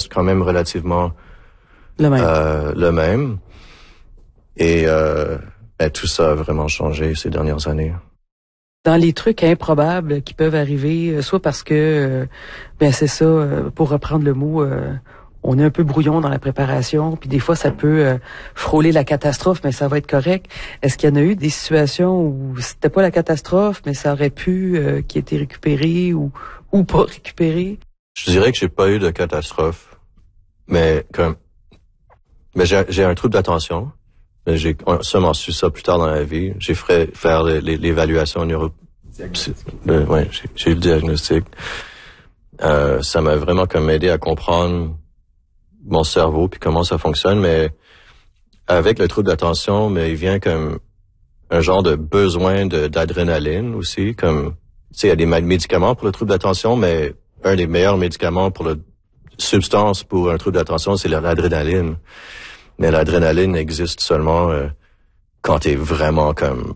reste quand même relativement le même. Et tout ça a vraiment changé ces dernières années. Dans les trucs improbables qui peuvent arriver, soit parce que, c'est ça, pour reprendre le mot, on est un peu brouillon dans la préparation, puis des fois ça peut frôler la catastrophe, mais ça va être correct. Est-ce qu'il y en a eu des situations où c'était pas la catastrophe, mais ça aurait pu qui ait été récupéré ou pas récupéré? Je dirais que j'ai pas eu de catastrophe, mais j'ai un trouble d'attention. J'ai seulement su ça plus tard dans la vie. J'ai fait faire l'évaluation j'ai eu le diagnostic. Ça m'a vraiment comme aidé à comprendre mon cerveau puis comment ça fonctionne, mais avec le trouble d'attention, mais il vient comme un genre de besoin d'adrénaline aussi, comme tu sais, il y a des médicaments pour le trouble d'attention, mais un des meilleurs médicaments pour la substance pour un trouble d'attention, c'est l'adrénaline. Mais l'adrénaline existe seulement quand t'es vraiment comme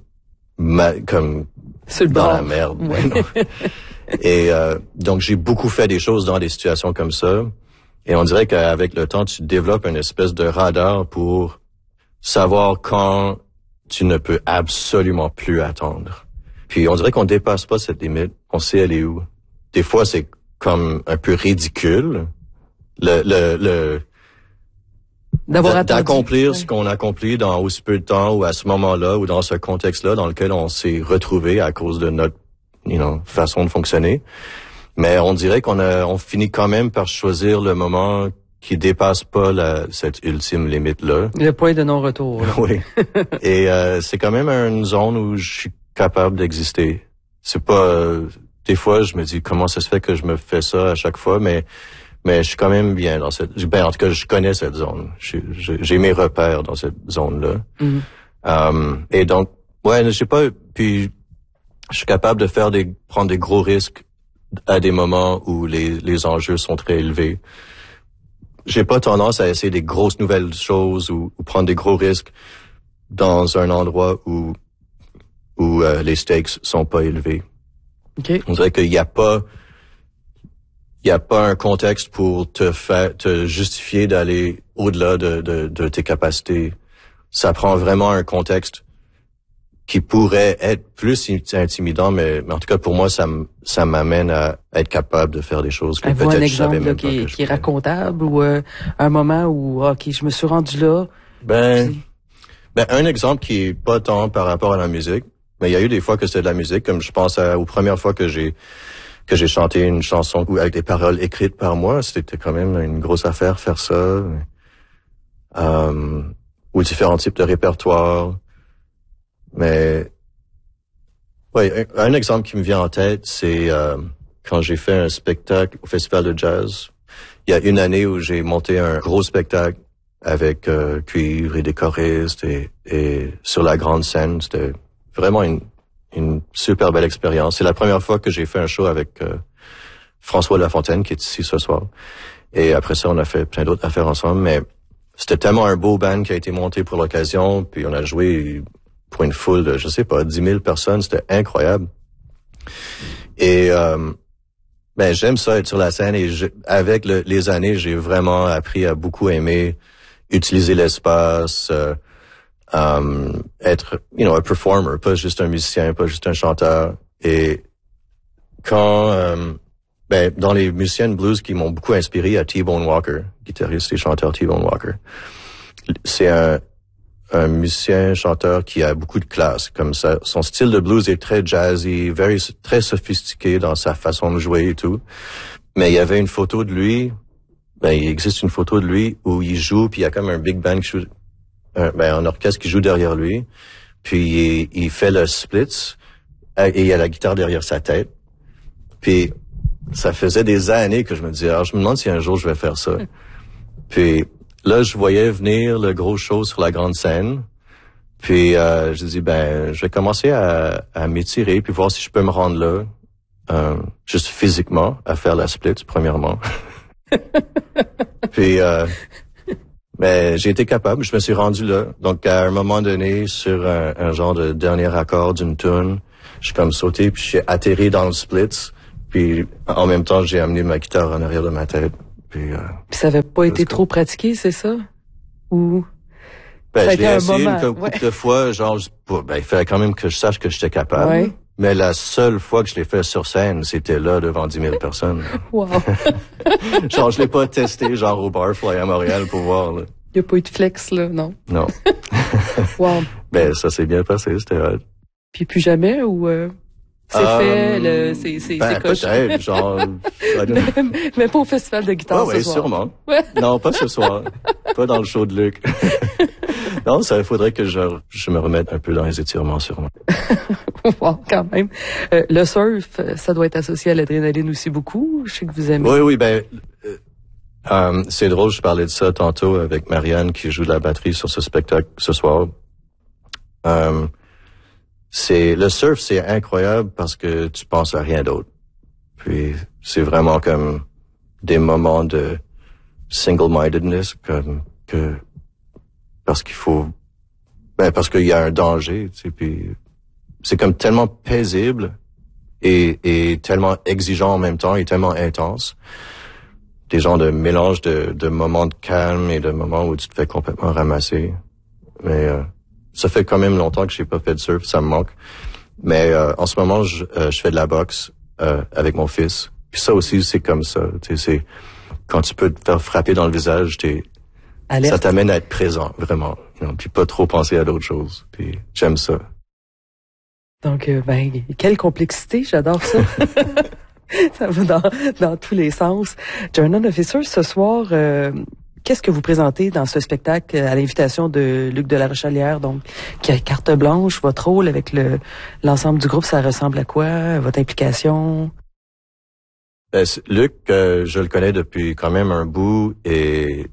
dans la merde. Ouais. Et donc j'ai beaucoup fait des choses dans des situations comme ça. Et on dirait qu'avec le temps, tu développes une espèce de radar pour savoir quand tu ne peux absolument plus attendre. Puis on dirait qu'on dépasse pas cette limite. On sait elle est où. Des fois, c'est comme un peu ridicule. D'accomplir ce qu'on accomplit dans aussi peu de temps ou à ce moment-là ou dans ce contexte-là dans lequel on s'est retrouvé à cause de notre façon de fonctionner. Mais on dirait on finit quand même par choisir le moment qui dépasse pas cette ultime limite-là. Le point de non-retour. Oui. Et c'est quand même une zone où je suis capable d'exister. C'est pas... des fois, je me dis comment ça se fait que je me fais ça à chaque fois, mais je suis quand même bien dans cette... en tout cas, je connais cette zone. J'ai mes repères dans cette zone-là. Mm-hmm. Et donc, je sais pas... Puis, je suis capable de prendre des gros risques à des moments où les enjeux sont très élevés. J'ai pas tendance à essayer des grosses nouvelles choses ou prendre des gros risques dans un endroit où les stakes sont pas élevés. Okay. On dirait qu'il y a pas un contexte pour te justifier d'aller au-delà de tes capacités. Ça prend vraiment un contexte qui pourrait être plus intimidant, mais en tout cas pour moi ça m'amène à être capable de faire des choses que peut-être je savais même pas que je pouvais. Qui est racontable ou un moment où je me suis rendu là. Un exemple qui est pas tant par rapport à la musique, mais il y a eu des fois que c'était de la musique, comme je pense aux premières fois que j'ai chanté une chanson avec des paroles écrites par moi, c'était quand même une grosse affaire faire ça. Ou différents types de répertoires. Mais un exemple qui me vient en tête, c'est quand j'ai fait un spectacle au Festival de Jazz. Il y a une année où j'ai monté un gros spectacle avec cuivre et des choristes et sur la grande scène. C'était vraiment une super belle expérience. C'est la première fois que j'ai fait un show avec François Lafontaine qui est ici ce soir. Et après ça, on a fait plein d'autres affaires ensemble. Mais c'était tellement un beau band qui a été monté pour l'occasion. Puis on a joué pour une foule de, 10 000 personnes. C'était incroyable. Et j'aime ça, être sur la scène. Et avec les années, j'ai vraiment appris à beaucoup aimer utiliser l'espace, être, un performer, pas juste un musicien, pas juste un chanteur. Et quand, dans les musiciens de blues qui m'ont beaucoup inspiré, il y a T-Bone Walker, guitariste et chanteur T-Bone Walker. C'est un musicien, chanteur qui a beaucoup de classe, comme ça. Son style de blues est très jazzy, très sophistiqué dans sa façon de jouer et tout. Mais il y avait une photo de lui, il existe une photo de lui où il joue, puis il y a comme un big band qui joue, un orchestre qui joue derrière lui, puis il fait le splits, et il y a la guitare derrière sa tête. Puis ça faisait des années que je me disais, je me demande si un jour je vais faire ça. Puis là, je voyais venir le gros show sur la grande scène. Puis je dis, je vais commencer à m'étirer puis voir si je peux me rendre là, juste physiquement, à faire la split, premièrement. Puis j'ai été capable, je me suis rendu là. Donc à un moment donné, sur un genre de dernier accord d'une tune, je suis comme sauté puis je suis atterri dans le splits. Puis en même temps, j'ai amené ma guitare en arrière de ma tête. Puis ça avait pas été trop pratiqué, c'est ça? Ou ben, ça a je été l'ai un essayé moment, une couple de fois, genre, ben, il fallait quand même que je sache que j'étais capable. Ouais. Mais la seule fois que je l'ai fait sur scène, c'était là devant 10 000 personnes. Wow. Genre, je l'ai pas testé, genre au Barfly à Montréal pour voir, là. Il n'y a pas eu de flex, là, non? Non. Wow. Ben, ça s'est bien passé, c'était hot. Puis plus jamais, ou c'est fait, c'est coché? Peut-être, genre... mais pas au festival de guitare ce soir. Sûrement. Ouais. Non, pas ce soir. Pas dans le show de Luc. Non, ça faudrait que je me remette un peu dans les étirements, sûrement. Wow, quand même. Le surf, ça doit être associé à l'adrénaline aussi beaucoup. Je sais que vous aimez. Oui, ben... c'est drôle, je parlais de ça tantôt avec Marianne qui joue de la batterie sur ce spectacle ce soir. Le surf, c'est incroyable parce que tu penses à rien d'autre. Puis c'est vraiment comme des moments de single-mindedness parce qu'il y a un danger, tu sais, puis c'est comme tellement paisible et tellement exigeant en même temps et tellement intense. Des genres de mélange de moments de calme et de moments où tu te fais complètement ramasser. Mais ça fait quand même longtemps que j'ai pas fait de surf, ça me manque. Mais en ce moment, je fais de la boxe avec mon fils. Puis ça aussi, c'est comme ça. Tu sais, c'est quand tu peux te faire frapper dans le visage, ça t'amène à être présent, vraiment. Puis pas trop penser à d'autres choses. Puis j'aime ça. Donc, quelle complexité, j'adore ça. Ça va dans tous les sens. Journal Officer, ce soir, qu'est-ce que vous présentez dans ce spectacle à l'invitation de Luc de la Rochelière, donc qui a carte blanche, votre rôle avec l'ensemble du groupe, ça ressemble à quoi, votre implication? Luc, je le connais depuis quand même un bout et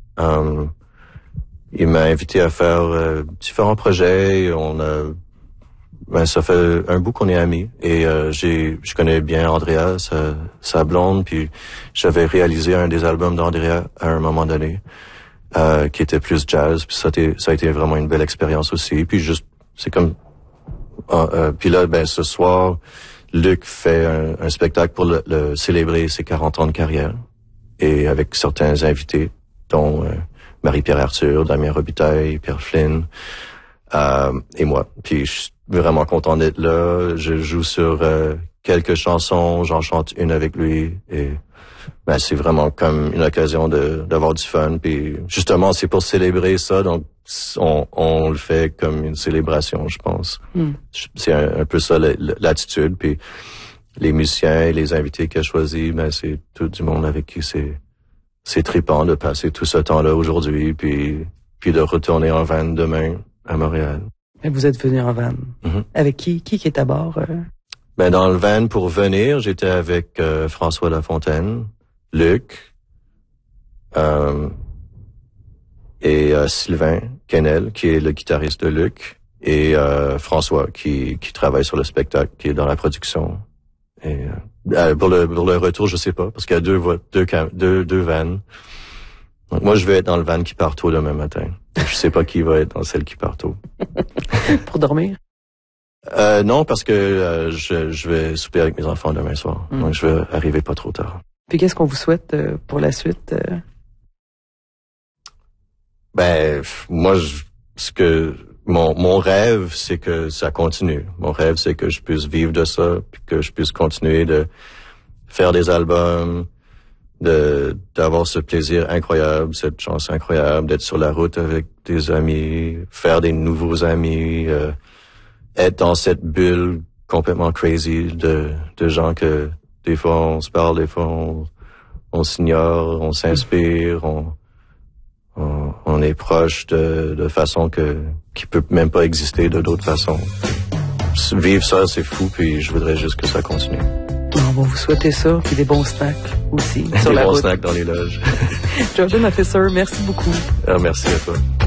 il m'a invité à faire différents projets. Ça fait un bout qu'on est amis et je connais bien Andrea, sa blonde, puis j'avais réalisé un des albums d'Andrea à un moment donné qui était plus jazz, puis ça a été vraiment une belle expérience aussi. Puis juste c'est comme puis là ce soir Luc fait un spectacle pour le célébrer ses 40 ans de carrière et avec certains invités dont Marie-Pierre Arthur, Damien Robitaille, Pierre Flynn et moi. Puis je suis vraiment content d'être là. Je joue sur quelques chansons, j'en chante une avec lui et c'est vraiment comme une occasion d'avoir du fun. Puis justement, c'est pour célébrer ça, donc on le fait comme une célébration, je pense. C'est un peu ça l'attitude. Puis les musiciens et les invités qu'il a choisis, c'est tout du monde avec qui c'est trippant de passer tout ce temps-là aujourd'hui, puis de retourner en van demain à Montréal. Vous êtes venu en van. Mm-hmm. Avec qui est à bord? Dans le van pour venir, j'étais avec François Lafontaine, Luc, et Sylvain Quesnel, qui est le guitariste de Luc, et François, qui travaille sur le spectacle, qui est dans la production. Et pour le retour, je sais pas, parce qu'il y a deux vannes. Donc moi, je vais être dans le van qui part tôt demain matin. Je sais pas qui va être dans celle qui part tôt. Pour dormir? Non, parce que je vais souper avec mes enfants demain soir. Donc je vais arriver pas trop tard. Puis qu'est-ce qu'on vous souhaite pour la suite? Moi, mon rêve, c'est que ça continue. Mon rêve, c'est que je puisse vivre de ça, puis que je puisse continuer de faire des albums, d'avoir ce plaisir incroyable, cette chance incroyable d'être sur la route avec des amis, faire des nouveaux amis, être dans cette bulle complètement crazy de gens que des fois on se parle, des fois on s'ignore, on s'inspire, on est proche de façon qui peut même pas exister de d'autres façons. Vivre ça, c'est fou, puis je voudrais juste que ça continue. On va vous souhaiter ça, puis des bons snacks aussi. Des bons snacks dans les loges. Jordan Officer, merci beaucoup. Merci à toi.